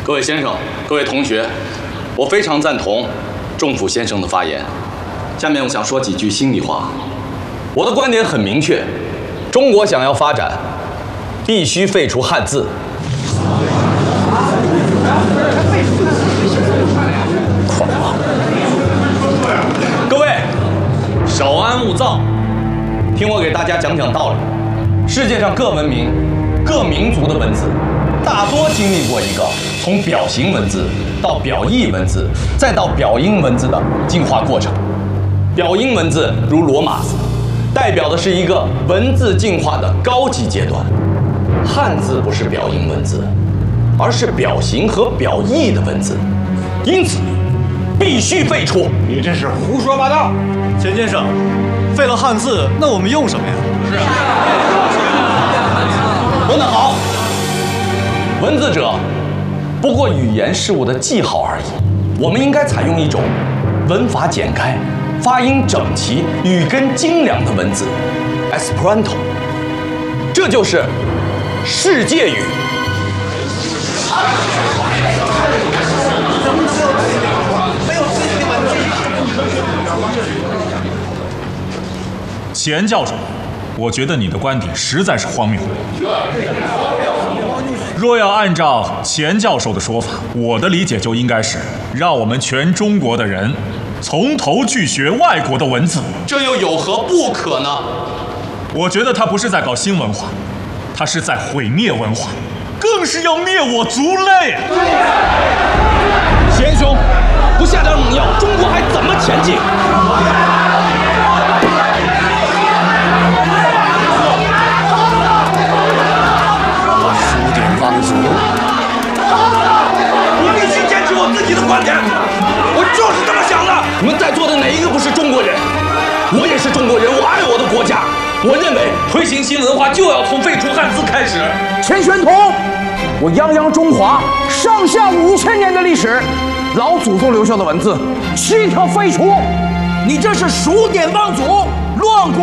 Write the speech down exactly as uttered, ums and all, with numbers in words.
各位先生、各位同学，我非常赞同仲甫先生的发言。下面我想说几句心里话。我的观点很明确：中国想要发展，必须废除汉字。狂妄！各位，稍安勿躁，听我给大家讲讲道理。世界上各文明、各民族的文字，大多经历过一个从表形文字到表意文字，再到表音文字的进化过程。表音文字如罗马字，代表的是一个文字进化的高级阶段。汉字不是表音文字，而是表形和表意的文字，因此必须废除。 你这是胡说八道！ 钱先生，废了汉字，那我们用什么呀？ 是啊。问得好。文字者不过语言事物的记号而已。我们应该采用一种文法简开、发音整齐、语根精良的文字 ，Esperanto。这就是世界语。 钱教授，我觉得你的观点实在是荒谬。若要按照钱教授的说法，我的理解就应该是让我们全中国的人从头去学外国的文字。 这又有何不可呢？ 我觉得他不是在搞新文化，他是在毁灭文化，更是要灭我族类。 贤兄，不下点猛药，中国还怎么前进？ 放逐！ 我必须坚持我自己的观点，我就是这么想的。你们在座的哪一个不是中国人？我也是中国人，我爱我的国家。我认为推行新文化就要从废除汉字开始。 钱玄同，我泱泱中华上下五千年的历史，老祖宗留下的文字，岂可废除？你这是数典忘祖，乱国。